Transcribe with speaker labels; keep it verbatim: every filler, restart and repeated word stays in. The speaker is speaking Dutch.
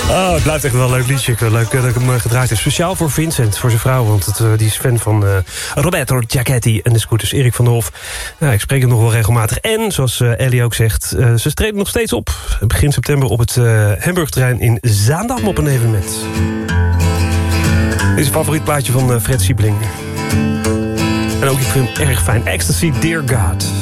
Speaker 1: Oh, het blijft echt wel een leuk liedje. Leuk dat ik hem gedraaid heb. Speciaal voor Vincent, voor zijn vrouw. Want het, uh, die is fan van uh, Roberto Giachetti en de Scooters. Erik van der Hof. Nou, ik spreek hem nog wel regelmatig. En, zoals uh, Ellie ook zegt, uh, ze treden nog steeds op. Begin september op het uh, Hamburgterrein in Zaandam op een evenement. Dit is een favoriet plaatje van uh, Fred Siebeling. En ook, ik vind hem erg fijn. Ecstasy, Dear God.